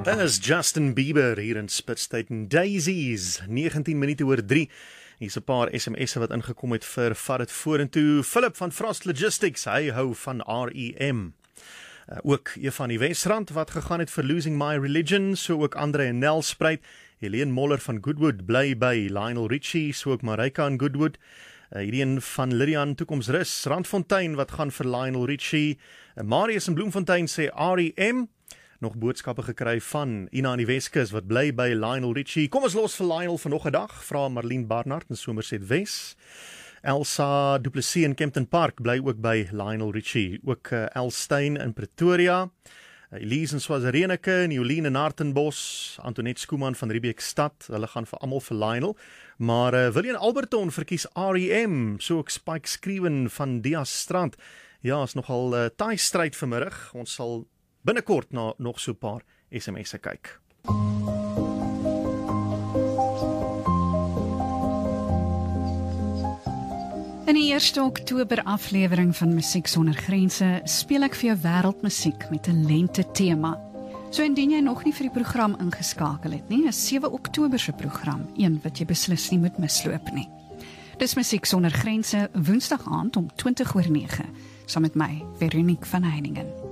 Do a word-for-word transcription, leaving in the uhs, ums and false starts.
Is Justin Bieber hier in Spitstyd en Daisies, negentien minute oor drie. Hier's 'n paar S M S'e wat ingekom het vir vat dit vorentoe. Philip van Frost Logistics, hy hou van R E M. Uh, ook Eva die Wesrand wat gegaan het vir Losing My Religion, so ook Andre en Nelspruit. Helene Moller van Goodwood bly by Lionel Richie, so ook Marika in Goodwood. Uh, hierdie een van Lydian Toekomsrus, Randfontein wat gaan vir Lionel Richie. Uh, Marius in Bloemfontein sê R E M. Nog boodskappe gekry van Ina in die Weskus wat bly by Lionel Richie. Kom ons los vir Lionel vir nog 'n dag, vra Marlene Barnard in Somerset Wes. Elsa Du Plessis in Kempton Park bly ook by Lionel Richie. Ook uh, Elstein in Pretoria. Uh, Elise in Swazirenike en Jolien in Hartenbos. Antoinette Skooman van Riebeekstad. Hulle gaan vir almal vir Lionel. Maar uh, William Alberton verkies R E M. So ook Spike Skreewen van Dias Strand. Ja, is nogal uh, taai stryd vanmiddag. Ons sal binnekort na nog so 'n paar S M S'e kyk. In die eerste Oktober aflewering van Musiek Sonder Grense speel ek vir jou wêreldmusiek met 'n lente tema. So indien jy nog nie vir die program ingeskakel het nie, is sewe Oktober se program, een wat jy beslis nie moet misloop nie. Dis Musiek Sonder Grense, Woensdag aand om twintig oor nege, saam met my, Veronique van Heiningen.